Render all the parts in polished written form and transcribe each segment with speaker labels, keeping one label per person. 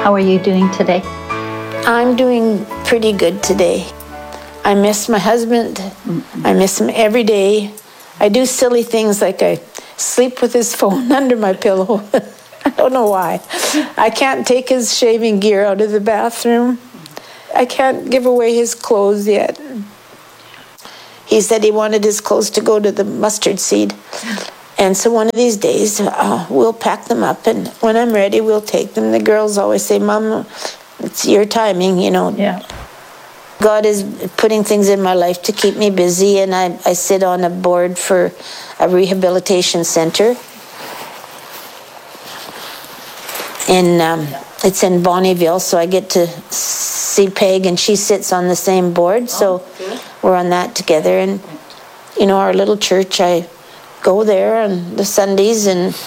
Speaker 1: How are you doing today?
Speaker 2: I'm doing pretty good today. I miss my husband. I miss him every day. I do silly things like I sleep with his phone under my pillow. I don't know why. I can't take his shaving gear out of the bathroom. I can't give away his clothes yet. He said he wanted his clothes to go to the mustard seed. And so one of these days, we'll pack them up, and when I'm ready, we'll take them. The girls always say, Mom, it's your timing, you know.
Speaker 1: Yeah.
Speaker 2: God is putting things in my life to keep me busy, and I sit on a board for a rehabilitation center. It's in Bonnyville, so I get to see Peg, and she sits on the same board, so we're on that together. And, you know, our little church, I go there on the Sundays, and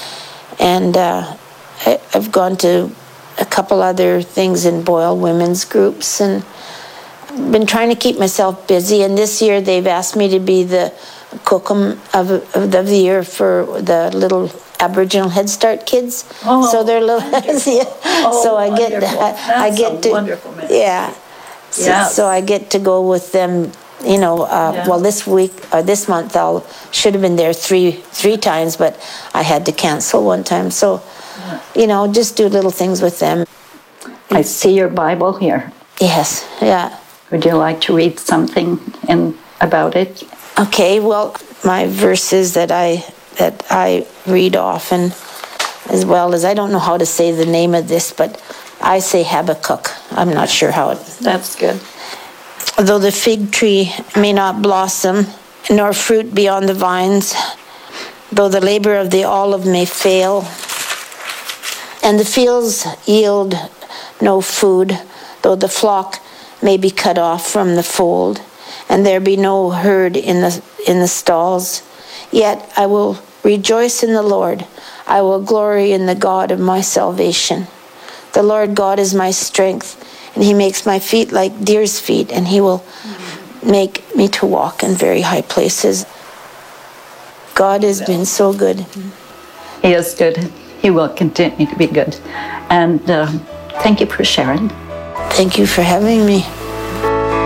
Speaker 2: I've gone to a couple other things in Boyle women's groups, and been trying to keep myself busy. And this year they've asked me to be the Cookham of the year for the little Aboriginal Head Start kids.
Speaker 1: Oh,
Speaker 2: so they're little, yeah.
Speaker 1: Oh,
Speaker 2: so I get I get to
Speaker 1: wonderful,
Speaker 2: yeah. So I get to go with them. You know, well, this week or this month I should have been there three times, but I had to cancel one time. So, you know, just do little things with them.
Speaker 1: I see your Bible here.
Speaker 2: Yes, yeah.
Speaker 1: Would you like to read something about it?
Speaker 2: Okay, well, my verses that I read often, as well as, I don't know how to say the name of this, but I say Habakkuk. I'm not sure how it...
Speaker 1: That's good.
Speaker 2: Though the fig tree may not blossom, nor fruit be on the vines, though the labor of the olive may fail, and the fields yield no food, though the flock may be cut off from the fold, and there be no herd in the stalls, yet I will rejoice in the Lord. I will glory in the God of my salvation. The Lord God is my strength, and he makes my feet like deer's feet, and he will make me to walk in very high places. God has been so good.
Speaker 1: He is good. He will continue to be good. And thank you for sharing.
Speaker 2: Thank you for having me.